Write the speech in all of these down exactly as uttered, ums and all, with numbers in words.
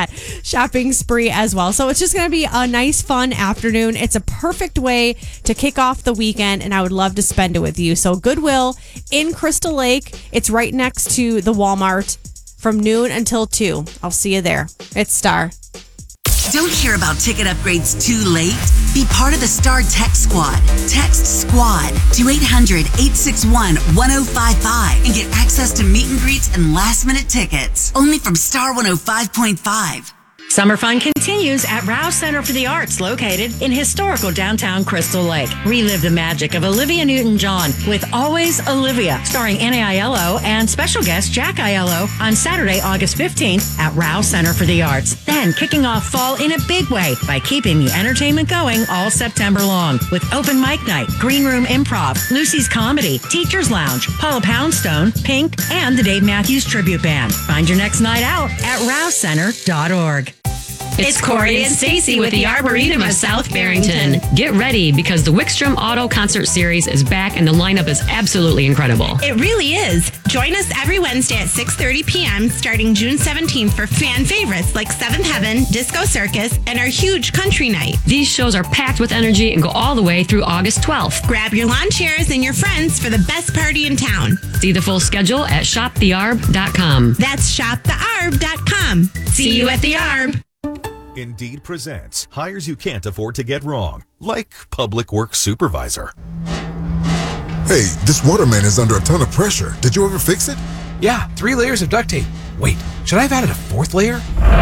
that shopping spree as well. So it's just going to be a nice, fun afternoon. It's a perfect way to kick off the weekend, and I would love to spend it with you. So Goodwill in Crystal Lake. It's right next to the Walmart from noon until two. I'll see you there. It's Star. Don't hear about ticket upgrades too late? Be part of the Star Text Squad. Text SQUAD to eight hundred, eight six one, one oh five five and get access to meet and greets and last minute tickets. Only from Star one oh five point five. Summer fun continues at Rouse Center for the Arts, located in historical downtown Crystal Lake. Relive the magic of Olivia Newton-John with Always Olivia, starring Anna Aiello and special guest Jack Aiello on Saturday, August fifteenth at Rouse Center for the Arts. Then kicking off fall in a big way by keeping the entertainment going all September long with open mic night, green room improv, Lucy's Comedy, Teacher's Lounge, Paula Poundstone, Pink, and the Dave Matthews Tribute Band. Find your next night out at rouse center dot org. It's Corey and Stacy with the Arboretum of South Barrington. Get ready because the Wickstrom Auto Concert Series is back and the lineup is absolutely incredible. It really is. Join us every Wednesday at six thirty p.m. starting June seventeenth for fan favorites like Seventh Heaven, Disco Circus, and our huge country night. These shows are packed with energy and go all the way through August twelfth. Grab your lawn chairs and your friends for the best party in town. See the full schedule at shop the arb dot com. That's shop the arb dot com. See you at the Arb. Indeed presents hires you can't afford to get wrong, like public works supervisor. Hey, this waterman is under a ton of pressure. Did you ever fix it? Yeah, three layers of duct tape. Wait, should I have added a fourth layer?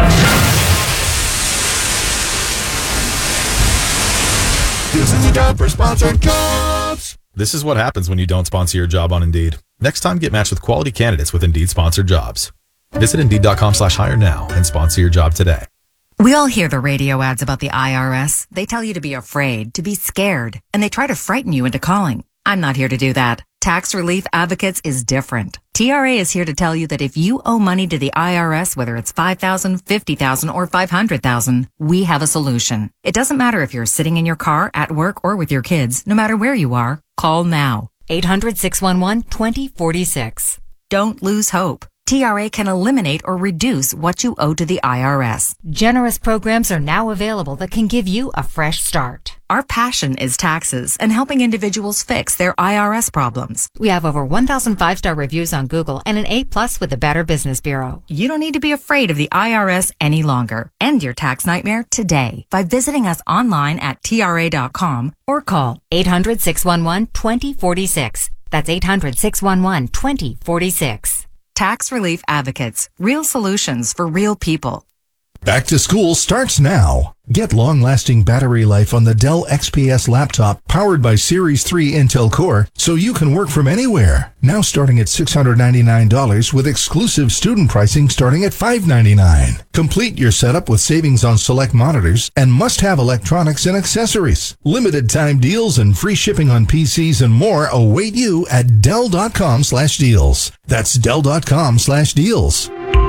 This is a job for sponsored jobs. This is what happens when you don't sponsor your job on Indeed. Next time, get matched with quality candidates with Indeed sponsored jobs. Visit Indeed.com slash hire now and sponsor your job today. We all hear the radio ads about the I R S. They tell you to be afraid, to be scared, and they try to frighten you into calling. I'm not here to do that. Tax Relief Advocates is different. T R A is here to tell you that if you owe money to the I R S, whether it's five thousand dollars, fifty thousand dollars, or five hundred thousand dollars, we have a solution. It doesn't matter if you're sitting in your car, at work, or with your kids. No matter where you are, call now. eight hundred, six one one, two oh four six. Don't lose hope. T R A can eliminate or reduce what you owe to the I R S. Generous programs are now available that can give you a fresh start. Our passion is taxes and helping individuals fix their I R S problems. We have over one thousand five-star reviews on Google and an A plus with the Better Business Bureau. You don't need to be afraid of the I R S any longer. End your tax nightmare today by visiting us online at T R A dot com or call eight hundred, six one one, two oh four six. That's eight hundred, six one one, two oh four six. Tax Relief Advocates. Real solutions for real people. Back to school starts now. Get long-lasting battery life on the Dell X P S laptop powered by Series three Intel Core so you can work from anywhere. Now starting at six hundred ninety-nine dollars with exclusive student pricing starting at five hundred ninety-nine dollars. Complete your setup with savings on select monitors and must-have electronics and accessories. Limited time deals and free shipping on P Cs and more await you at Dell.com slash deals. That's Dell.com slash deals.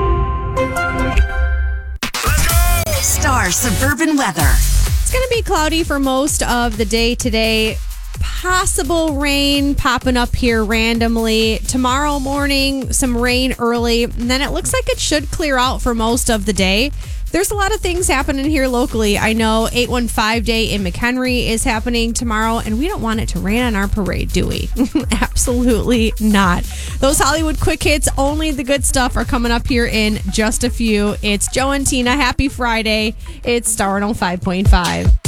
Star Suburban Weather. It's going to be cloudy for most of the day today. Possible rain popping up here randomly. Tomorrow morning, some rain early. And then it looks like it should clear out for most of the day. There's a lot of things happening here locally. I know eight one five Day in McHenry is happening tomorrow, and we don't want it to rain on our parade, do we? Absolutely not. Those Hollywood quick hits, only the good stuff, are coming up here in just a few. It's Joe and Tina. Happy Friday. It's Star one oh five point five.